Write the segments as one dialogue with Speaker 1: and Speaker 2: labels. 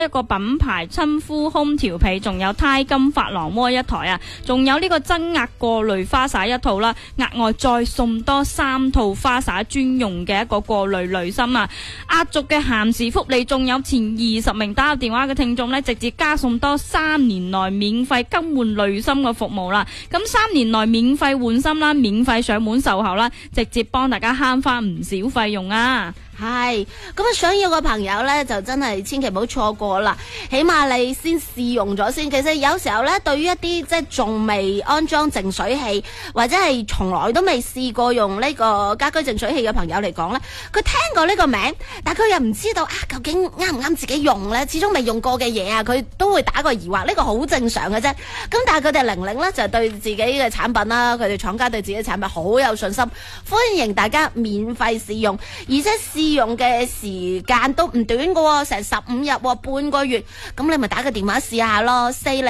Speaker 1: 一個品牌親膚空調被，仲有胎金珐琅鍋一台啊，仲有呢個增壓過濾花灑一套啦，額外再送多3套花灑專用嘅一個過濾濾芯啊，壓軸嘅限時福利，仲有前20名打入電話嘅聽眾呢，直接加送多3年內免費更換濾芯嘅服務啦。咁3年內免費換芯啦，免費上門售後啦，直接幫大家慳翻唔少費用啊！
Speaker 2: 係咁啊！想要個朋友呢，就真係千祈唔好錯過啦。起碼你先試用咗先。其實有時候呢，對於一啲即係仲未安裝淨水器，或者係從來都未試過用呢個家居淨水器嘅朋友嚟講呢，佢聽過呢個名，但佢又唔知道究竟啱唔啱自己用呢？始終未用過嘅嘢啊，佢都會打個疑惑。呢個好正常嘅啫。咁但係佢哋玲玲呢，就對自己嘅產品啦，佢哋廠家對自己嘅產品好有信心，歡迎大家免費試用，而且試用嘅時間都唔短㗎，成15日，半個月。咁你咪打個電話試下咯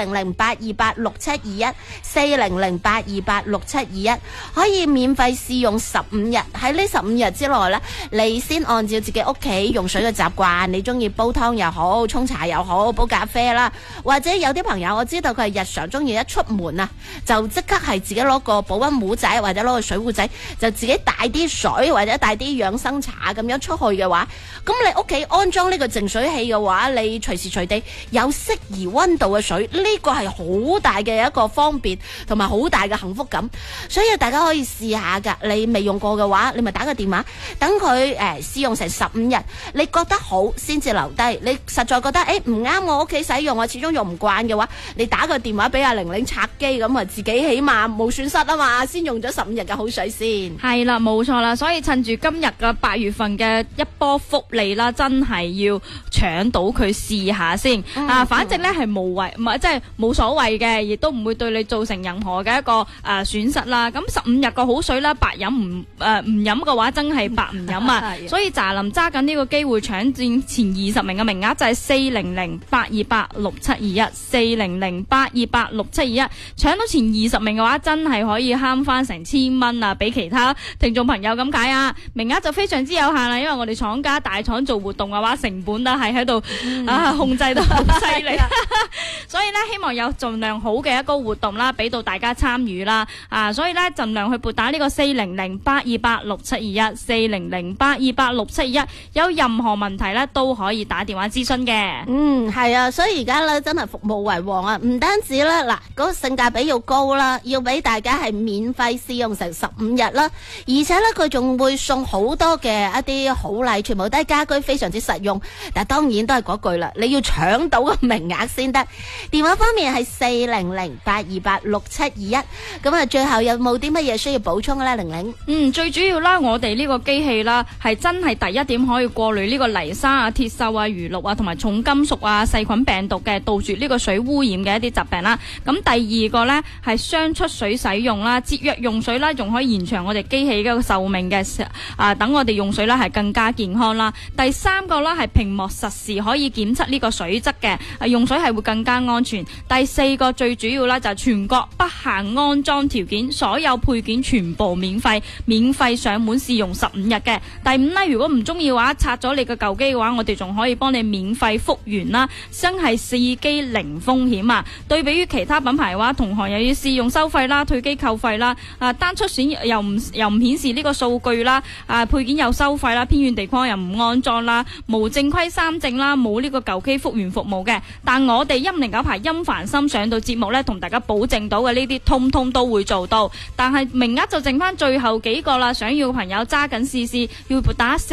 Speaker 2: ，4008286721 4008286721，可以免費試用15日。喺呢15日之內呢，你先按照自己屋企用水嘅習慣，你中意煲湯又好，沖茶又好，煲咖啡啦，或者有啲朋友我知道佢係日常中意一出門啊，就即刻係自己攞個保溫壺仔或者攞個水壺仔，就自己帶啲水或者帶啲養生茶咁樣出去嘅話，咁你屋企安裝呢個淨水器嘅話，你隨時隨地有適宜溫度嘅水，呢個係好大嘅一個方便同埋好大嘅幸福感，所以大家可以試下噶。你未用過嘅話，你咪打個電話，等佢試用成15日，你覺得好先至留低。你實在覺得唔啱我屋企使用，我始終用唔慣嘅話，你打個電話俾阿玲玲拆機，咁啊自己起碼冇損失啊嘛，先用咗15日嘅好水先。
Speaker 1: 係啦，冇錯啦，所以趁住今日嘅8月份嘅一波福利啦，真係要搶到佢試下先。反正呢係無謂，唔係即係冇所謂嘅，亦都唔會對你造成任何嘅一個損失啦。咁15日嘅好水啦，白飲唔飲嘅話，真係白唔飲啊！所以扎林揸緊呢個機會搶佔前20名嘅名額，就係4008286721 4008286721，搶到前20名嘅話，真係可以慳翻成1000蚊啊！俾其他聽眾朋友咁解啊，名額就非常之有限啦，因為我哋廠家大廠做活動嘅話，成本都係喺度控制到好犀利，所以呢，希望有盡量好嘅一個活動啦，俾到大家參與啦。所以呢，盡量去撥打呢個4008286721 4008286721，有任何問題呢，都可以打電話諮詢嘅。
Speaker 2: 係啊，所以而家呢，真係服務為王啊！唔單止啦，嗱，嗰個性價比要高啦，要俾大家係免費試用成15日啦，而且呢，佢仲會送好多嘅一啲好禮，全部都係家居，非常之實用。但當然都係嗰句啦，你要搶到個名額先得。電話方面係4008286721。咁啊，最後有冇啲乜嘢需要補充嘅呢？玲玲？
Speaker 1: 最主要啦，我哋呢個機器啦，係真係第一點可以過濾呢個泥沙啊、鐵鏽啊、餘氯啊同埋重金屬啊、細菌病毒嘅，杜絕呢個水污染嘅一啲疾病啦。咁第二個呢，係雙出水使用啦，節約用水啦，仲可以延長我哋機器嘅壽命嘅，等我哋用水啦係更加健康啦。第三個啦係屏幕實時可以檢測呢個水質嘅，用水係會更加安全。第四個最主要啦就係全國不限安裝條件，所有配件全部免費上門試用15日嘅。第五呢，如果唔中意嘅話，拆咗你個舊機嘅話，我哋仲可以幫你免費復原啦，真係試機零風險啊！對比於其他品牌嘅話，同行又要試用收費啦、退機扣費啦，單出選又唔顯示呢個數據啦，配件又收費啦，偏遠地方又唔安裝啦，無正規3證啦，冇呢個舊機復原服務嘅。但我哋109牌殷凡心上到節目呢，同大家保證到嘅呢啲通通都會做到。但係名額就剩翻最後幾個啦，想要嘅朋友揸緊試，要撥打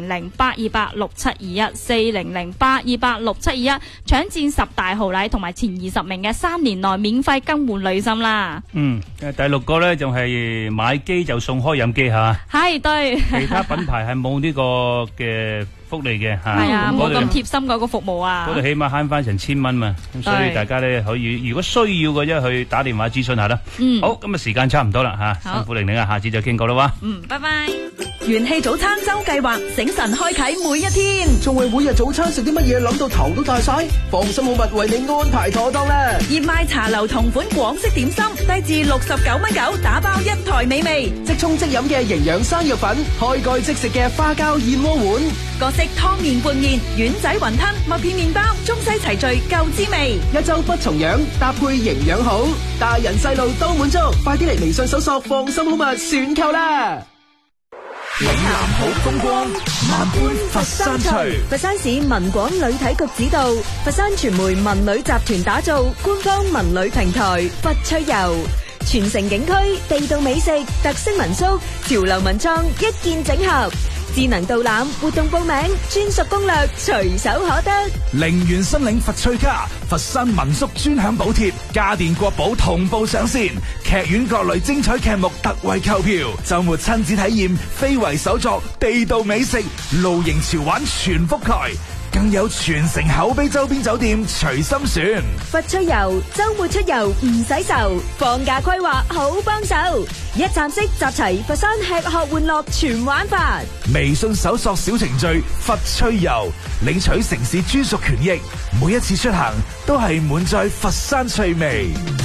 Speaker 1: 4008286721 4008286721，搶佔10大豪禮同埋前20名嘅3年內免費更換濾芯啦。
Speaker 3: 第6個呢，就係買機就送開飲機吓，
Speaker 1: 係對。
Speaker 3: 其他品牌係冇呢個嘅福利嘅吓，
Speaker 1: 係啊，冇咁貼心嗰個服務啊。
Speaker 3: 嗰度起碼慳翻成1000蚊嘛，咁所以大家呢，可以如果需要嘅啫，去打電話諮詢下啦。好，今日時間差唔多啦吓，辛苦玲玲啊，下次再傾過啦哇。
Speaker 1: 拜拜。
Speaker 4: 元氣早餐周計劃，醒神開啟每一天。
Speaker 5: 仲為每日早餐食啲乜嘢諗到頭都大晒？放心好物為你安排妥當啦！
Speaker 4: 熱賣茶樓同款廣式點心，低至69.9蚊，打包一台美味。
Speaker 5: 即沖即飲嘅營養生肉粉，開蓋即食嘅花膠燕窩碗，
Speaker 4: 各式湯麵拌麵、丸仔雲吞、麥片麵包，中西齊聚夠滋味。
Speaker 5: 一周不重樣，搭配營養好，大人細路都滿足。快啲嚟微信搜索放心好物選購啦！
Speaker 6: 嶺南好風光，萬般佛山趣。
Speaker 4: 佛山市文廣旅體局指導，佛山傳媒文旅集團打造官方文旅平台佛趣遊，全城景區、地道美食、特色民宿、潮流文創一鍵整合，智能導覽、活動報名、專屬攻略隨手可得。
Speaker 6: 陵園新領佛趣卡，佛山民宿專享補貼，家電國寶同步上線，劇院各類精彩劇目特惠購票，周末親子體驗非遺手作、地道美食、露營潮玩全覆蓋，更有全城口碑周邊酒店隨心選。
Speaker 4: 佛趣遊，周末出遊唔使愁，放假規劃好幫手，一站式集齊佛山吃喝玩樂全玩法。
Speaker 6: 微信搜索小程序佛趣遊，領取城市專屬權益，每一次出行都係滿載佛山趣味。